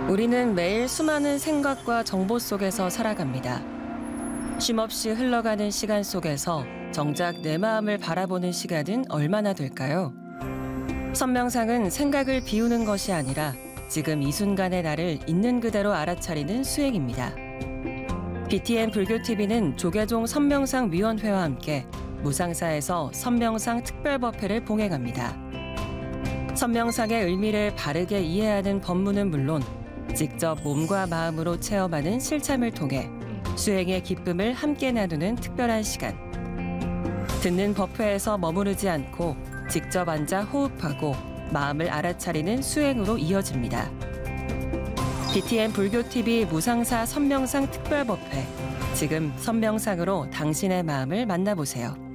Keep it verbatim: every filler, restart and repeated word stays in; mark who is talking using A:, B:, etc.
A: 우리는 매일 수많은 생각과 정보 속에서 살아갑니다. 쉼없이 흘러가는 시간 속에서 정작 내 마음을 바라보는 시간은 얼마나 될까요? 선명상은 생각을 비우는 것이 아니라 지금 이 순간의 나를 있는 그대로 알아차리는 수행입니다. 비티엔 불교티비는 조계종 선명상위원회와 함께 무상사에서 선명상 특별법회를 봉행합니다. 선명상의 의미를 바르게 이해하는 법문은 물론 직접 몸과 마음으로 체험하는 실참을 통해 수행의 기쁨을 함께 나누는 특별한 시간. 듣는 법회에서 머무르지 않고 직접 앉아 호흡하고 마음을 알아차리는 수행으로 이어집니다. 비티엔 불교티비 무상사 선명상 특별법회. 지금 선명상으로 당신의 마음을 만나보세요.